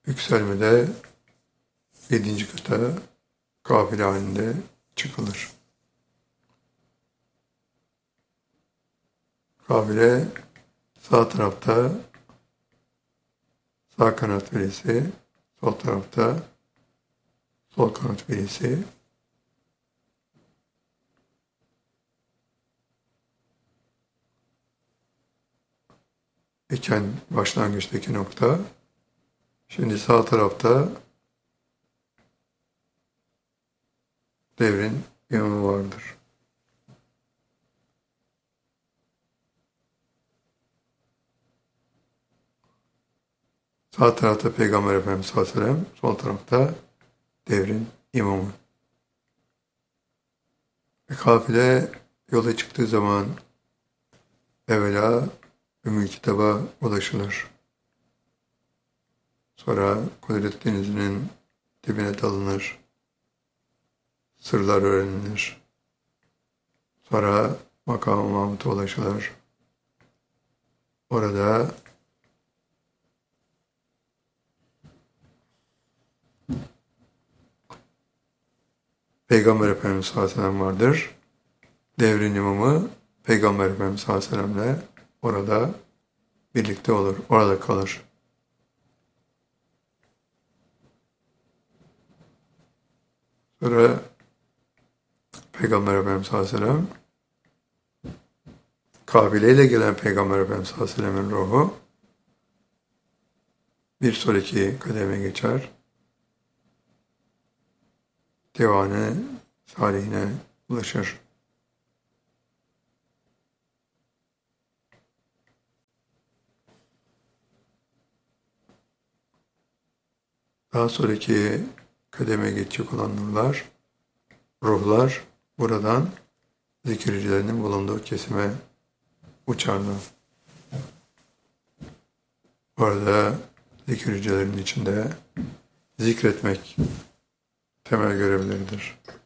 Yükselmede 7. kata kafile halinde çıkılır. Kafile sağ tarafta sağ kanat velisi, sol tarafta sol kanat velisi, iken başlangıçtaki nokta. Şimdi sağ tarafta devrin imamı vardır. Sağ tarafta Peygamber Efendimiz sallallahu aleyhi ve sellem, sol tarafta devrin imamı. Kafile yola çıktığı zaman evvela Ümmül Kitab'a ulaşılır. Sonra Kudret Denizi'nin dibine dalınır. Sırlar öğrenilir. Sonra Makam-ı Mahmud'a ulaşılır. Orada Peygamber Efendimiz sallallahu aleyhi ve sellem vardır. Devrin imamı Peygamber Efendimiz sallallahu aleyhi ve sellem'le orada birlikte olur, orada kalır. Sonra Peygamber Efendimiz sallallahu aleyhi ve sellem, kabileyle gelen Peygamber Efendimiz sallallahu aleyhi ve sellem'in ruhu bir sonraki kademe geçer. Divan-ı salihine ulaşır. Daha sonraki kademe geçecek olan nurlar, ruhlar buradan zikircilerinin bulunduğu kesime uçarlar. Orada zikircilerin içinde zikretmek temel görevleridir.